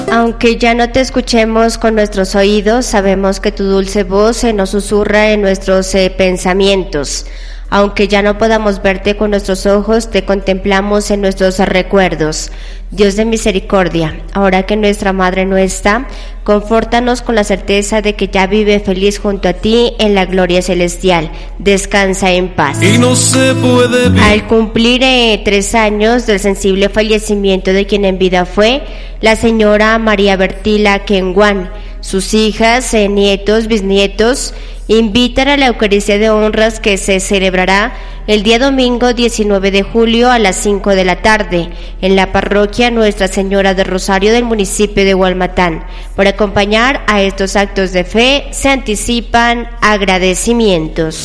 Aunque ya no te escuchemos con nuestros oídos, sabemos que tu dulce voz se nos susurra en nuestros pensamientos. Aunque ya no podamos verte con nuestros ojos, te contemplamos en nuestros recuerdos. Dios de misericordia, ahora que nuestra madre no está, confórtanos con la certeza de que ya vive feliz junto a ti en la gloria celestial. Descansa en paz. Y no se puede vivir. Al cumplir 3 años del sensible fallecimiento de quien en vida fue la señora María Bertila Kenguán, sus hijas, nietos, bisnietos, invitan a la Eucaristía de Honras que se celebrará el día domingo 19 de julio a las 5 de la tarde en la parroquia Nuestra Señora del Rosario del municipio de Hualmatán. Por acompañar a estos actos de fe se anticipan agradecimientos.